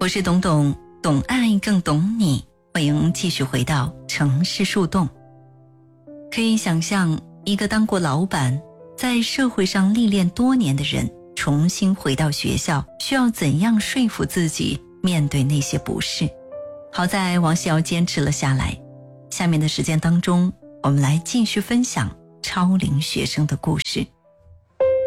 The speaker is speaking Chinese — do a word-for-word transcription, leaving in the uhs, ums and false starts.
我是董董，懂爱更懂你。欢迎继续回到城市树洞。可以想象一个当过老板，在社会上历练多年的人，重新回到学校，需要怎样说服自己面对那些不适。好在王希尧坚持了下来。下面的时间当中，我们来继续分享超龄学生的故事。